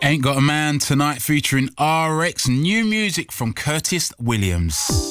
Ain't Got a Man tonight featuring RX, new music from Curtis Williams.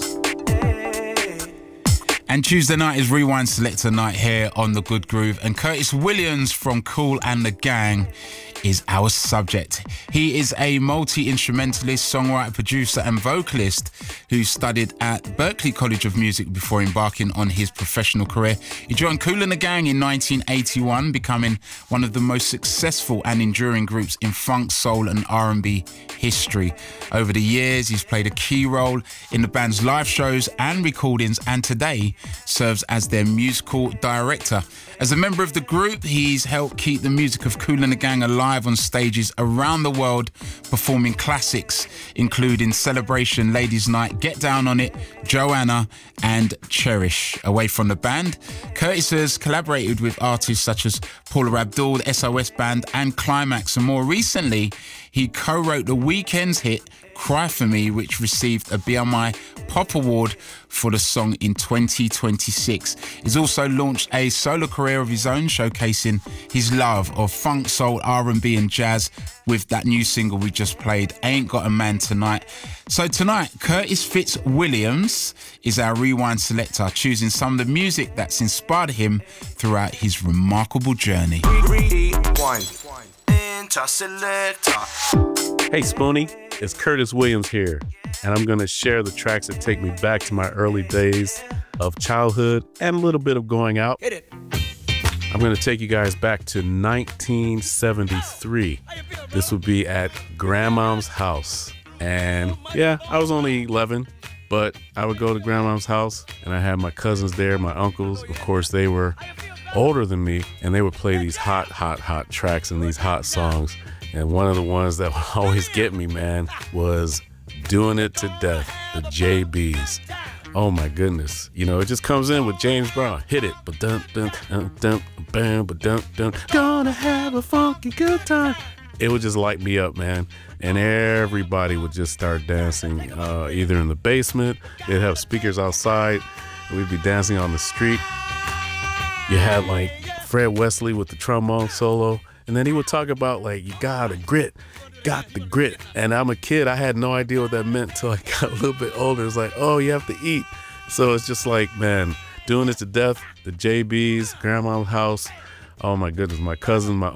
And Tuesday night is Rewind Selector night here on The Good Groove, and Curtis Williams from Kool and the Gang is our subject. He is a multi-instrumentalist, songwriter, producer and vocalist who studied at Berklee College of Music before embarking on his professional career. He joined Kool and the Gang in 1981, becoming one of the most successful and enduring groups in funk, soul and R&B history. Over the years, he's played a key role in the band's live shows and recordings, and today serves as their musical director. As a member of the group, he's helped keep the music of Kool and the Gang alive on stages around the world, performing classics including Celebration, Ladies Night, Get Down on It, Joanna and Cherish. Away from the band, Curtis has collaborated with artists such as Paula Abdul, the SOS Band and Climax, and more recently he co-wrote The Weeknd's hit Cry For Me, which received a BMI Pop Award for the song in 2026. He's also launched a solo career of his own, showcasing his love of funk, soul, R&B and jazz with that new single we just played, Ain't Got a Man Tonight. So tonight, Curtis Fitzwilliams is our Rewind Selector, choosing some of the music that's inspired him throughout his remarkable journey. Rewind Selector. Hey Spoonie, it's Curtis Williams here, and I'm going to share the tracks that take me back to my early days of childhood and a little bit of going out. Hit it. I'm going to take you guys back to 1973. This would be at Grandmom's house. And yeah, I was only 11, but I would go to Grandmom's house and I had my cousins there, my uncles. Of course, they were older than me, and they would play these hot tracks and these hot songs. And one of the ones that would always get me, man, was Doing It to Death, the JBs. Oh my goodness. You know, it just comes in with James Brown. Hit it. Gonna have a funky good time. It would just light me up, man. And everybody would just start dancing, either in the basement. They'd have speakers outside. We'd be dancing on the street. You had like Fred Wesley with the trombone solo. And then he would talk about like, you got the grit. And I'm a kid. I had no idea what that meant until I got a little bit older. It's like, oh, you have to eat. So it's just like, man, Doing It to Death, the JBs, Grandma's house. Oh my goodness, my cousin, my